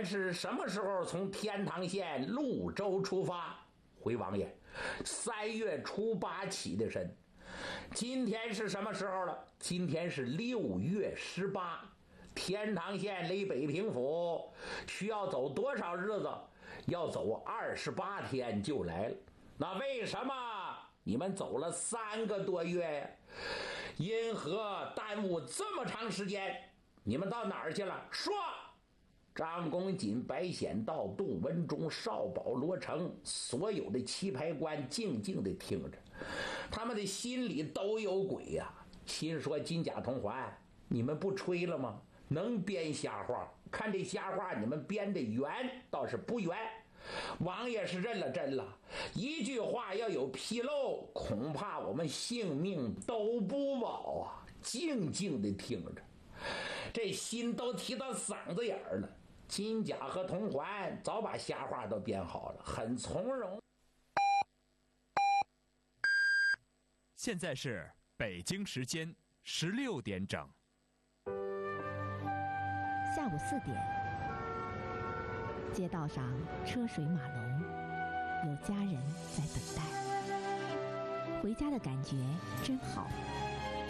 俺是什么时候从天堂县潞州出发？回王爷，3月初8起的身。今天是什么时候了？今天是6月18。天堂县离北平府需要走多少日子？要走28天就来了。那为什么你们走了3个多月呀？因何耽误这么长时间？你们到哪儿去了？说！张公瑾、白显道、杜文忠、少保罗成，所有的棋牌官静静地听着，他们的心里都有鬼呀、心说金甲同环，你们不吹了吗？能编瞎话，看这瞎话你们编的圆倒是不圆。王爷是认了真了，一句话要有纰漏，恐怕我们性命都不保啊！静静地听着，这心都提到嗓子眼儿了。金甲和同环早把瞎话都编好了，很从容。 现在是北京时间16点整。 下午4点，街道上车水马龙，有家人在等待。回家的感觉真好。